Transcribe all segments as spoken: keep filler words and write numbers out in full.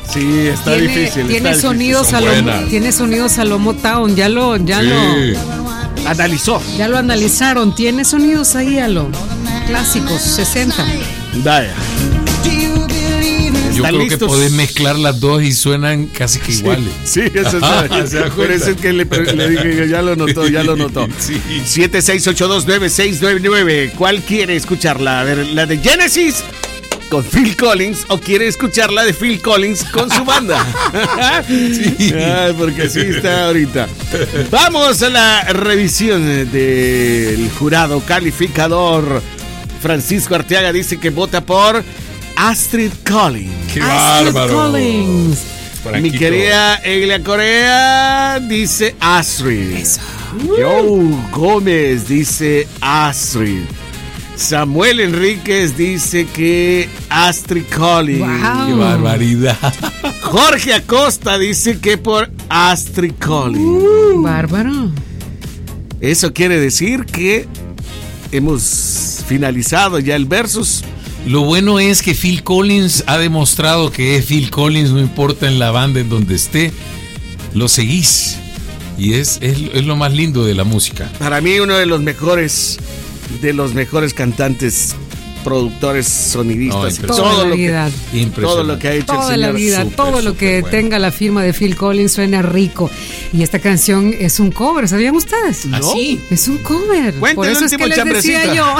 Sí, está tiene, difícil. Tiene está sonidos difícil. a lo, tiene sonidos a lo Motown, ya lo, ya sí. lo analizó. Ya lo analizaron, tiene sonidos ahí a lo clásicos, sesenta. Vaya. Yo creo listos? que podés mezclar las dos y suenan casi que iguales. Sí, sí, eso es. Por eso es que le, le dije, ya lo notó, ya lo notó. Sí. siete seis ocho dos nueve seis nueve nueve. ¿Cuál quiere escucharla? A ver, ¿la de Genesis con Phil Collins o quiere escucharla de Phil Collins con su banda? Sí. Ay, porque así está ahorita. Vamos a la revisión del jurado calificador. Francisco Arteaga dice que vota por Astrid Collins. ¡Qué Astrid bárbaro! Collins. Mi querida Eglia Corea dice Astrid. Joe Gómez dice Astrid. Samuel Enríquez dice que Astrid Collins. Wow. ¡Qué barbaridad! Jorge Acosta dice que por Astrid Collins. Uh, bárbaro. Eso quiere decir que hemos finalizado ya el versus. Lo bueno es que Phil Collins ha demostrado que es Phil Collins, no importa en la banda en donde esté, lo seguís. Y es, es, es lo más lindo de la música. Para mí uno de los mejores, de los mejores cantantes, productores, sonidistas, No, todo, lo que, todo lo que ha hecho Toda el señor. la vida, Súper, todo lo súper que bueno. tenga la firma de Phil Collins suena rico. Y esta canción es un cover, ¿sabían ustedes? ¿No? ¿Así? Es un cover. Cuente Por el eso es que último les decía yo.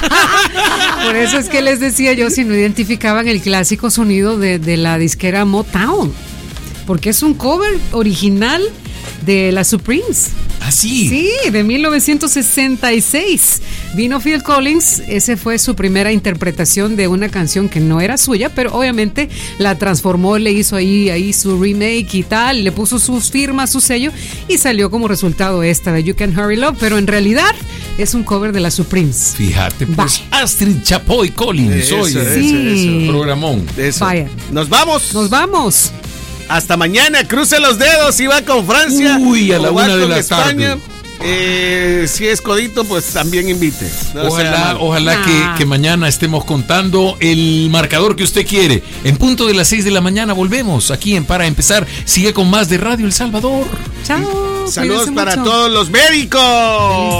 Por eso es que les decía yo si no identificaban el clásico sonido de, de la disquera Motown. Porque es un cover original de las Supremes. ¿Así? Sí, de mil novecientos sesenta y seis. Vino Phil Collins, ese fue su primera interpretación de una canción que no era suya, pero obviamente la transformó, le hizo ahí, ahí su remake y tal, le puso sus firmas, su sello y salió como resultado esta de You Can Hurry Love, pero en realidad es un cover de las Supremes. Fíjate, pues Vaya. Astrid Chapoy Collins Eso, hoy. eso, Sí. eso. Programón. Eso. Vaya. Nos vamos. Nos vamos. Hasta mañana. Cruce los dedos y va con Francia. Uy, a la o va una de con la España. tarde. Eh, si es codito, pues también invite. No sea Ojalá, mal. ojalá Ah. que, que mañana estemos contando el marcador que usted quiere. En punto de las seis de la mañana volvemos aquí en Para Empezar. Sigue con más de Radio El Salvador. Chao. Saludos cuídense para mucho. todos los médicos.